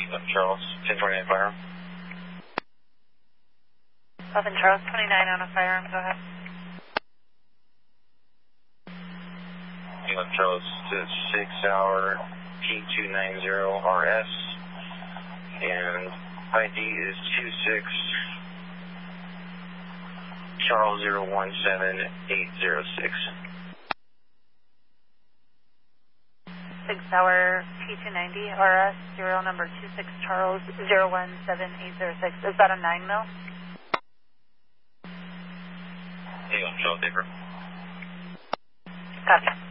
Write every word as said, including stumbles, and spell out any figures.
eleven Charles, ten twenty-nine firearm. eleven Charles, twenty-nine on a firearm, go ahead. eleven Charles, six hour P two ninety R S, and I D is two six Charles zero one seven eight zero six. six hour P two ninety R S, serial number two six Charles zero one seven eight zero six. Is that a nine mil? eleven Charles, paper. Copy.